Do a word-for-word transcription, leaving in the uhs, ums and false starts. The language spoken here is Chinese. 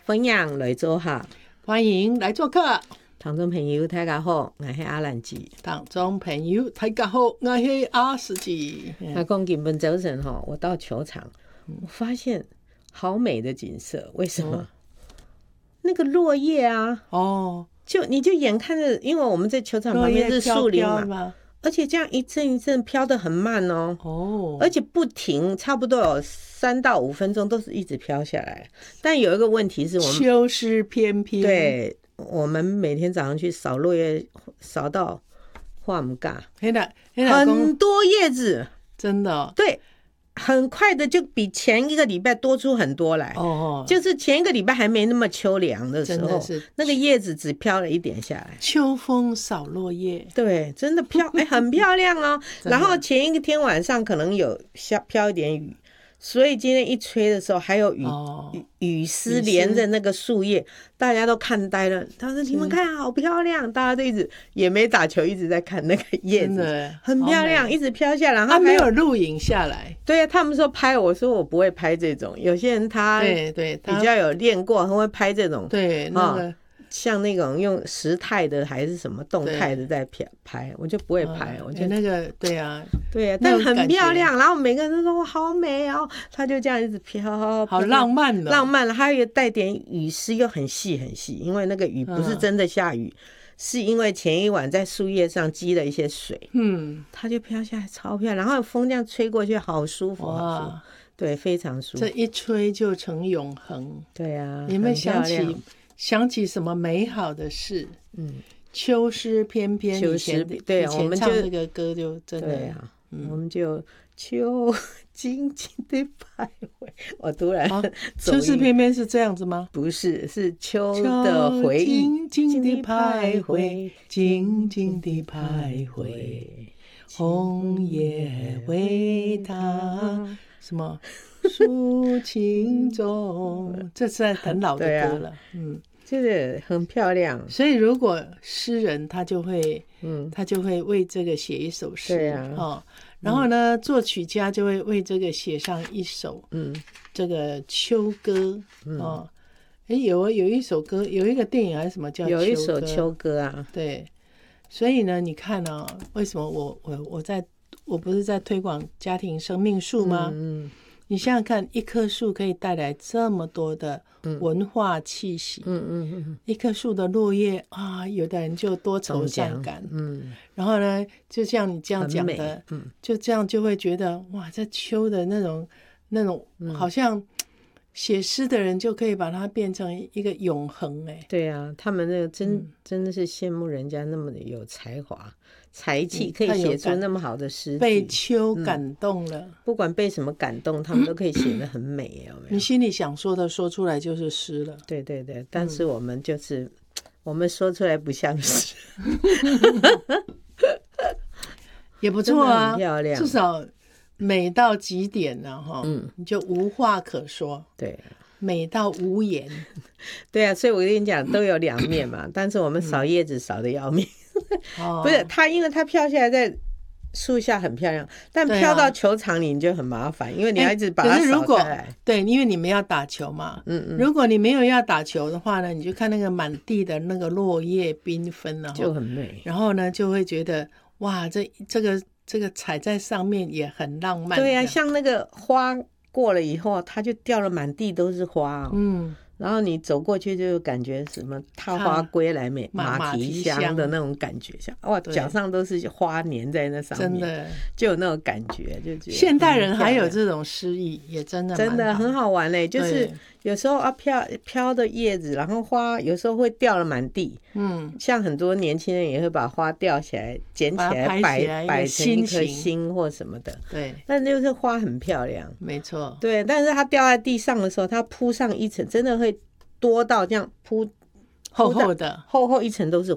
分享来做客， 欢迎来做客。 听众朋友大家好，我是阿兰姐。 听众朋友大家好，我是阿斯姐。 那讲今本早晨哈，我到球场，我发现好美的景色。为什么？哦、那个落叶啊，哦，就你就眼看着，因为我们在球场旁边是树林嘛。飘飘而且这样一阵一阵飘得很慢哦，哦，而且不停，差不多有三到五分钟都是一直飘下来。但有一个问题是我们秋湿翩翩， 对，我们每天早上去扫落叶，扫到化不嘎，很多叶子， 真的、哦、 对。很快的就比前一个礼拜多出很多来，哦，就是前一个礼拜还没那么秋凉的时候，是那个叶子只飘了一点下来。 秋风扫落叶，对， 真的飘，哎、欸，很漂亮哦。然后前一天晚上可能有下飘一点雨，所以今天一吹的时候还有雨、哦、雨丝连着那个树叶，大家都看呆了。他说：“你们看，好漂亮！”大家都一直也没打球，一直在看那个叶子，很漂亮，一直飘下来。然后他没有录影下来。 对啊，他们说拍，我说我不会拍这种。有些人他对对比较有练过，很会拍这种。 对，那个、哦、 像那种用时态的还是什么动态的在拍，我就不会拍。我觉得那个对啊， 对啊，但很漂亮。然后每个人都说好美哦，他就这样一直飘， 好浪漫的、哦， 浪漫了。还有带点雨丝，又很细很细，因为那个雨不是真的下雨。嗯，是因为前一晚在树叶上积了一些水，嗯，它就飘下来，超漂亮。然后风这样吹过去，好舒服，好舒服，对，非常舒服。 这一吹就成永恒。 对啊， 你们想起想起什么美好的事？嗯，秋湿翩翩， 秋湿，对啊，我们唱这个歌就真的， 对啊，嗯、我们就秋静静的徘徊。我突然、啊、 秋湿翩翩是这样子吗？ 不是，是秋的回忆， 静静的徘徊，静静的徘徊，红叶为他什么抒情中，这是很老的歌了，啊、嗯。 就是很漂亮， 所以如果诗人他就会，嗯，他就会为这个写一首诗，对啊，哦，然后呢，嗯、作曲家就会为这个写上一首，嗯，这个秋歌，嗯、哦，哎，有有一首歌，有一个电影还是什么叫秋歌？ 有一首秋歌啊， 对，所以呢，你看呢、哦，为什么我我我在我不是在推广家庭生命树吗？嗯。嗯，你想想看，一棵树可以带来这么多的文化气息。嗯嗯嗯，一棵树的落叶啊，有的人就多愁善感。嗯，然后呢，就像你这样讲的，嗯，就这样就会觉得哇，这秋的那种那种，好像写诗的人就可以把它变成一个永恒。哎， 对啊，他们那个真、嗯、真的是羡慕人家那么的有才华。才气可以写出那么好的诗， 被秋感动了、嗯。 不管被什么感动，他们都可以写得很美，有没有？ 你心里想说的说出来就是诗了。 对对对，但是我们就是、嗯、我们说出来不像诗， 也不错啊， 很漂亮， 至少美到极点了哈。嗯，你就无话可说。 对。 美到无言。 对啊，所以我跟你讲都有两面嘛，但是我们扫叶子扫得要命。嗯、不是它，因为它飘下来在树下很漂亮，但飘到球场里你就很麻烦、啊、因为你要一直把它扫开来。 对，因为你们要打球嘛。嗯嗯。如果你没有要打球的话呢，你就看那个满地的那个落叶缤纷了， 就很美。 然后呢，就会觉得哇，这这个这个踩在上面也很浪漫。 对啊，像那个花过了以后，它就掉了满地都是花、哦。嗯。然后你走过去就感觉什么踏花归来美马蹄香的那种感觉，像哇脚上都是花粘在那上面，真的就有那种感觉，就觉得现代人还有这种诗意，也真的真的很好玩嘞。就是有时候啊飘飘的叶子，然后花有时候会掉了满地，嗯，像很多年轻人也会把花吊起来捡起来摆摆成一颗心或什么的，对，但就是花很漂亮， 没错， 对，但是它掉在地上的时候，它铺上一层，真的会多到这样铺厚厚的厚厚一层都是